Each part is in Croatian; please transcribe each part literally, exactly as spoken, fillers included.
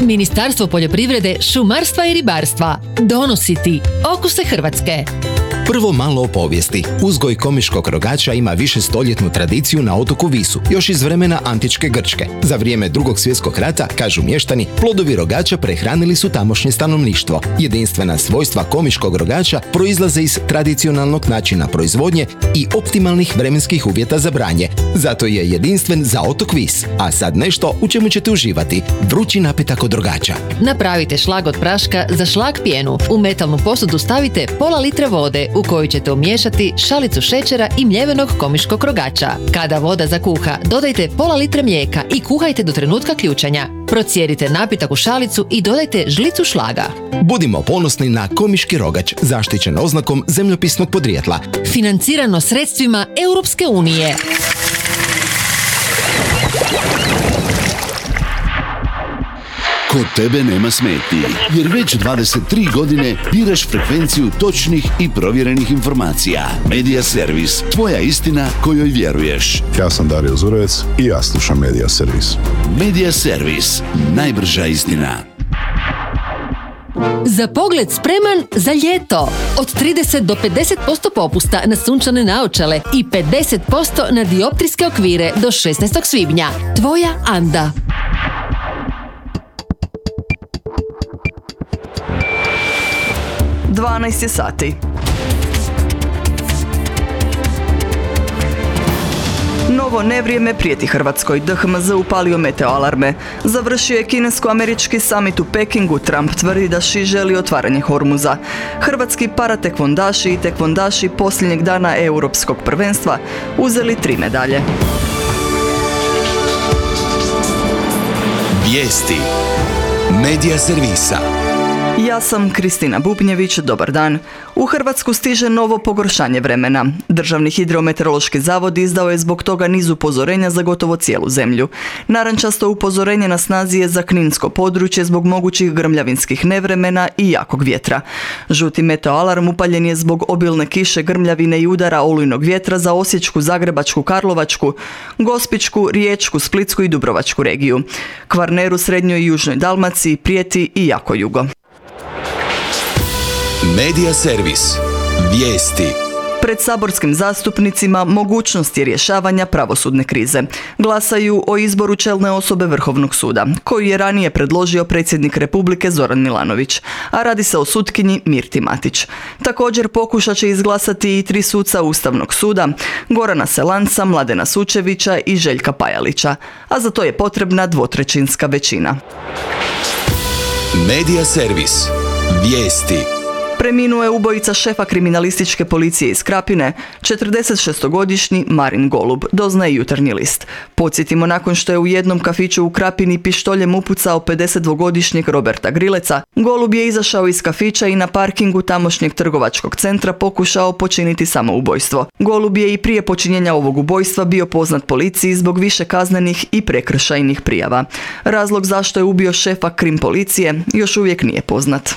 Ministarstvo poljoprivrede, šumarstva i ribarstva donosi ti Okuse Hrvatske. Prvo malo o povijesti. Uzgoj komiškog rogača ima više stoljetnu tradiciju na otoku Visu, još iz vremena antičke Grčke. Za vrijeme Drugog svjetskog rata, kažu mještani, plodovi rogača prehranili su tamošnje stanovništvo. Jedinstvena svojstva komiškog rogača proizlaze iz tradicionalnog načina proizvodnje i optimalnih vremenskih uvjeta za branje. Zato je jedinstven za otok Vis. A sad nešto u čemu ćete uživati. Vrući napitak od rogača. Napravite šlag od praška za šlag pjenu. U metalnu posudu stavite pola litre vode u koju ćete umiješati šalicu šećera i mljevenog komiškog rogača. Kada voda zakuha, dodajte pola litre mlijeka i kuhajte do trenutka ključanja. Procijedite napitak u šalicu i dodajte žlicu šlaga. Budimo ponosni na komiški rogač, zaštićen oznakom zemljopisnog podrijetla. Financirano sredstvima Europske unije. Kod tebe nema smetnji, jer već dvadeset tri godine biraš frekvenciju točnih i provjerenih informacija. Medija Servis, tvoja istina kojoj vjeruješ. Ja sam Dario Zurovec i ja slušam Medija Servis. Medija Servis, najbrža istina. Za pogled spreman za ljeto. Od trideset do pedeset posto popusta na sunčane naočale i pedeset posto na dioptrijske okvire do šesnaestog svibnja. Tvoja Anda. dvanaest je sati. Novo nevrijeme prijeti Hrvatskoj. D H M Z upalio meteo alarme. Završio je kinesko-američki summit u Pekingu. Trump tvrdi da Xi želi otvaranje Hormuza. Hrvatski paratekvondaši i tekvondaši posljednjeg dana europskog prvenstva uzeli tri medalje. Vijesti. Medija Servisa. Ja sam Kristina Bubnjević, dobar dan. U Hrvatsku stiže novo pogoršanje vremena. Državni hidrometeorološki zavod izdao je zbog toga niz upozorenja za gotovo cijelu zemlju. Narančasto upozorenje na snazi je za kninsko područje zbog mogućih grmljavinskih nevremena i jakog vjetra. Žuti meteoalarm upaljen je zbog obilne kiše, grmljavine i udara olujnog vjetra za Osječku, Zagrebačku, Karlovačku, Gospićku, Riječku, Splitsku i Dubrovačku regiju. Kvarneru, Srednjoj i Južnoj Dalmaciji prijeti i jako jugo. Medija Servis. Vijesti. Pred saborskim zastupnicima mogućnosti rješavanja pravosudne krize. Glasaju o izboru čelne osobe Vrhovnog suda, koju je ranije predložio predsjednik Republike Zoran Milanović, a radi se o sutkinji Mirti Matić. Također pokušat će izglasati i tri suca Ustavnog suda, Gorana Selanca, Mladena Sučevića i Željka Pajalića, a za to je potrebna dvotrećinska većina. Medija Servis. Vijesti. Preminuo je ubojica šefa kriminalističke policije iz Krapine, četrdesetšestogodišnji Marin Golub, doznaje Jutarnji list. Podsjetimo, nakon što je u jednom kafiću u Krapini pištoljem upucao pedesetdvogodišnjeg Roberta Grileca, Golub je izašao iz kafića i na parkingu tamošnjeg trgovačkog centra pokušao počiniti samoubojstvo. Golub je i prije počinjenja ovog ubojstva bio poznat policiji zbog više kaznenih i prekršajnih prijava. Razlog zašto je ubio šefa krim policije još uvijek nije poznat.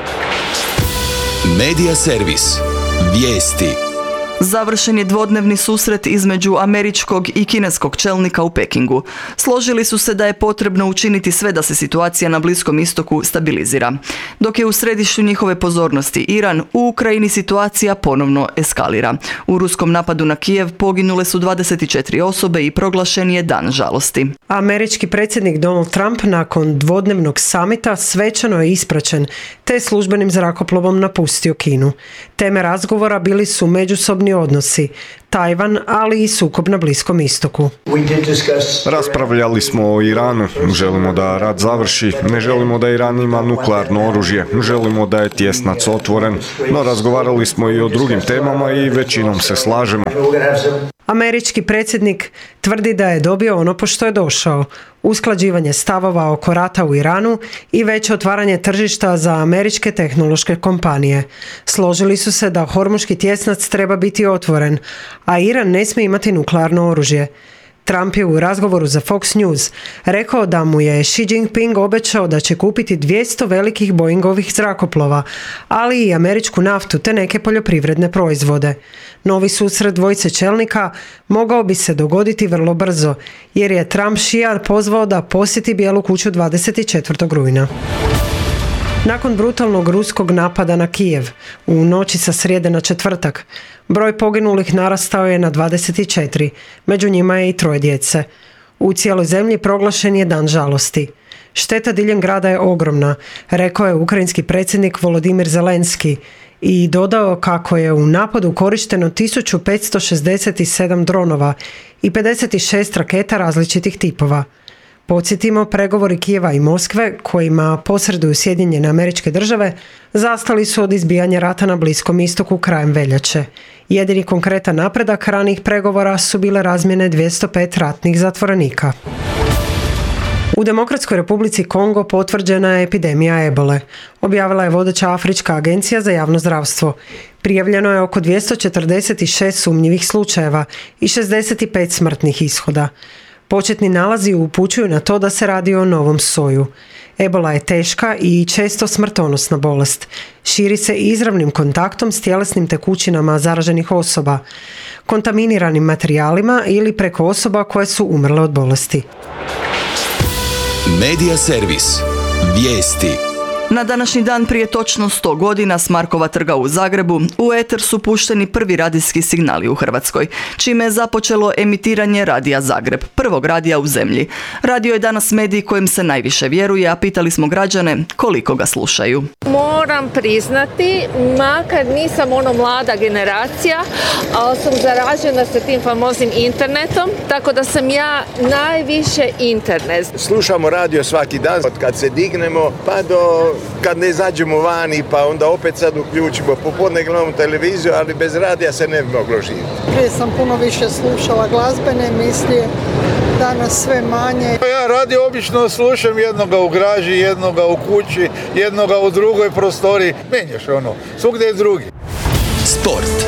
Medija Servis. Vijesti. Završen je dvodnevni susret između američkog i kineskog čelnika u Pekingu. Složili su se da je potrebno učiniti sve da se situacija na Bliskom istoku stabilizira. Dok je u središtu njihove pozornosti Iran, u Ukrajini situacija ponovno eskalira. U ruskom napadu na Kijev poginule su dvadeset četiri osobe i proglašen je dan žalosti. Američki predsjednik Donald Trump nakon dvodnevnog samita svečano je ispraćen, te službenim zrakoplovom napustio Kinu. Teme razgovora bili su međusobni odnosi, Tajvan, ali i sukob na Bliskom istoku. Raspravljali smo o Iranu, želimo da rat završi, ne želimo da Iran ima nuklearno oružje, želimo da je tjesnac otvoren, no razgovarali smo i o drugim temama i većinom se slažemo. Američki predsjednik tvrdi da je dobio ono po što je došao, usklađivanje stavova oko rata u Iranu i veće otvaranje tržišta za američke tehnološke kompanije. Složili su se da hormuški tjesnac treba biti otvoren, a Iran ne smije imati nuklearno oružje. Trump je u razgovoru za Fox News rekao da mu je Xi Jinping obećao da će kupiti dvjesto velikih Boeingovih zrakoplova, ali i američku naftu te neke poljoprivredne proizvode. Novi susret dvojice čelnika mogao bi se dogoditi vrlo brzo, jer je Trump Xija pozvao da posjeti Bijelu kuću dvadeset četvrtog rujna. Nakon brutalnog ruskog napada na Kijev u noći sa srijede na četvrtak, broj poginulih narastao je na dvadeset četiri, među njima je i troje djece. U cijeloj zemlji proglašen je dan žalosti. Šteta diljem grada je ogromna, rekao je ukrajinski predsjednik Volodimir Zelenski i dodao kako je u napadu korišteno tisuću petsto šezdeset sedam dronova i pedeset šest raketa različitih tipova. Podsjetimo, pregovori Kijeva i Moskve, kojima posreduju Sjedinjene Američke Države, zastali su od izbijanja rata na Bliskom istoku krajem veljače. Jedini konkretan napredak ranijih pregovora su bile razmjene dvjesto pet ratnih zatvorenika. U Demokratskoj Republici Kongo potvrđena je epidemija ebole. Objavila je vodeća Afrička agencija za javno zdravstvo. Prijavljeno je oko dvjesto četrdeset šest sumnjivih slučajeva i šezdeset pet smrtnih ishoda. Početni nalazi upućuju na to da se radi o novom soju. Ebola je teška i često smrtonosna bolest. Širi se izravnim kontaktom s tjelesnim tekućinama zaraženih osoba, kontaminiranim materijalima ili preko osoba koje su umrle od bolesti. Medija servis. Vijesti. Na današnji dan prije točno sto godina s Markova trga u Zagrebu u eter su pušteni prvi radijski signali u Hrvatskoj, čime je započelo emitiranje Radija Zagreb, prvog radija u zemlji. Radio je danas medij kojem se najviše vjeruje, a pitali smo građane koliko ga slušaju. Moram priznati, makar nisam ono mlada generacija, ali sam zaražena sa tim famoznim internetom, tako da sam ja najviše internet. Slušamo radio svaki dan, od kad se dignemo pa do kad ne izađemo vani, pa onda opet sad uključimo. Popodne gledamo televiziju, ali bez radija se ne bi moglo živjeti. Prije sam puno više slušala glazbene emisije, danas sve manje. Ja radio obično slušam jednoga u graži, jednoga u kući, jednoga u drugoj prostoriji. Menjaš ono, svugdje je drugi. Sport.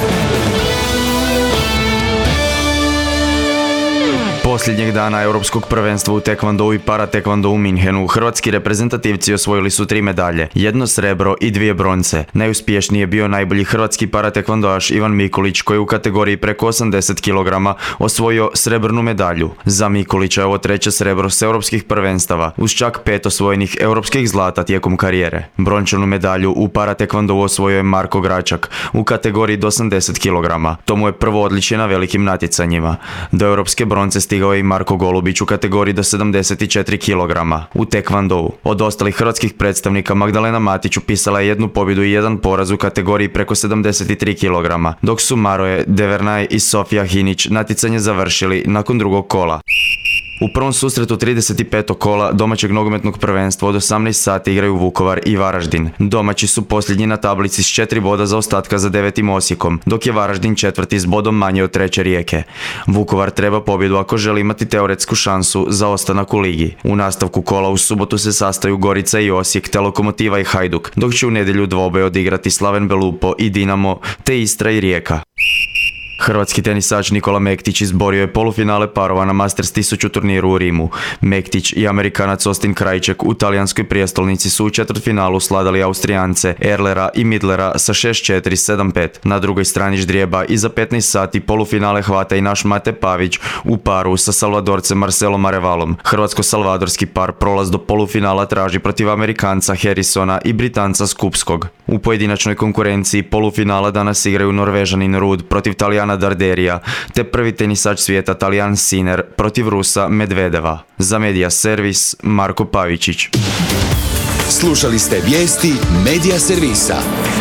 Posljednjeg dana Europskog prvenstva u tekvondou i paratekvondou u Minhenu hrvatski reprezentativci osvojili su tri medalje, jedno srebro i dvije bronce. Najuspješniji je bio najbolji hrvatski paratekvondoaš Ivan Mikulić koji u kategoriji preko osamdeset kilograma osvojio srebrnu medalju. Za Mikulića je ovo treće srebro s europskih prvenstava, uz čak pet osvojenih europskih zlata tijekom karijere. Brončanu medalju u paratekvondou osvojio je Marko Gračak u kategoriji do osamdeset kilograma. To mu je prvo odličje na velikim natjecanjima. Do europske bronce stigao je i Marko Golubić u kategoriji do sedamdeset četiri kilograma. U tekvondou od ostalih hrvatskih predstavnika Magdalena Matić upisala je jednu pobjedu i jedan poraz u kategoriji preko sedamdeset tri kilograma, dok su Maroje Devernaj i Sofija Hinić natjecanje završili nakon drugog kola. U prvom susretu trideset petog kola domaćeg nogometnog prvenstva od osamnaest sati igraju Vukovar i Varaždin. Domaći su posljednji na tablici s četiri boda zaostatka za devetim Osijekom, dok je Varaždin četvrti s bodom manje od treće Rijeke. Vukovar treba pobjedu ako želi imati teoretsku šansu za ostanak u ligi. U nastavku kola u subotu se sastaju Gorica i Osijek, te Lokomotiva i Hajduk, dok će u nedjelju dvoboj odigrati Slaven Belupo i Dinamo, te Istra i Rijeka. Hrvatski tenisač Nikola Mektić izborio je polufinale parova na Masters tisuću turniru u Rimu. Mektić i Amerikanac Austin Krajček u talijanskoj prijestolnici su u četvrtfinalu sladali Austrijance Erlera i Midlera sa šest četiri sedam pet. Na drugoj strani ždrijeba i za petnaest sati polufinale hvata i naš Mate Pavić u paru sa Salvadorcem Marcelom Arevalom. Hrvatsko-salvadorski par prolaz do polufinala traži protiv Amerikanca Harrisona i Britanca Skupskog. U pojedinačnoj konkurenciji polufinala danas igraju Norvežanin Rud protiv Talijana Darderija, te prvi tenisač svijeta Talijan Sinner protiv Rusa Medvedeva. Za Medija servis Marko Pavičić. Slušali ste vijesti Medija servisa.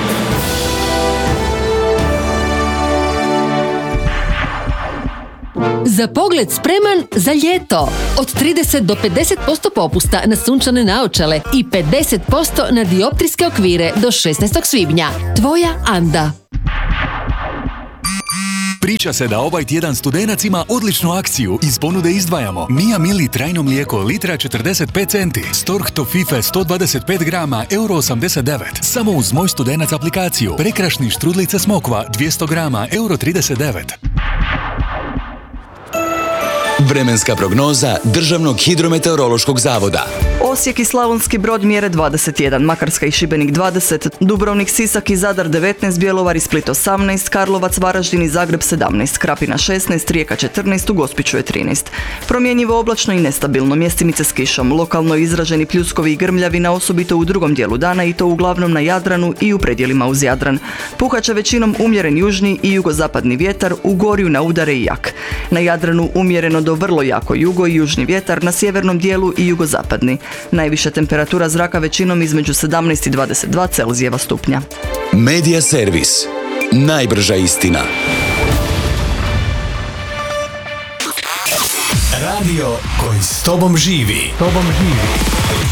Za pogled spreman za ljeto. Od trideset do pedeset posto popusta na sunčane naočale i pedeset posto na dioptrijske okvire do šesnaestog svibnja. Tvoja Anda. Priča se da ovaj tjedan Studenac ima odličnu akciju. Iz ponude izdvajamo Mia Mili trajno mlijeko litra četrdeset pet centi, Stork Tofife sto dvadeset pet grama euro osamdeset devet. Samo uz Moj Studenac aplikaciju. Prekrašni štrudlice smokva dvjesto grama euro trideset devet. Vremenska prognoza Državnog hidrometeorološkog zavoda. Osijek i Slavonski Brod mjere dvadeset jedan, Makarska i Šibenik dvadeset, Dubrovnik, Sisak i Zadar devetnaest, Bjelovar i Split osamnaest, Karlovac, Varaždin i Zagreb sedamnaest, Krapina šesnaest, Rijeka četrnaest, u Gospiću je trinaest. Promjenjivo oblačno i nestabilno, mjestimice s kišom, lokalno izraženi pljuskovi i grmljavina, osobito u drugom dijelu dana i to uglavnom na Jadranu i u predjelima uz Jadran. Puhaće većinom umjeren južni i jugozapadni vjetar, u gorju na udare i jak. Na Jadranu umjereno do vrlo jako jugo i južni vjetar, na sjevernom dijelu i jugozapadni. Najviša temperatura zraka većinom između sedamnaest i dvadeset dva Celzijeva stupnja. Medija servis. Najbrža istina. Radio koji s tobom živi. Tobom živi.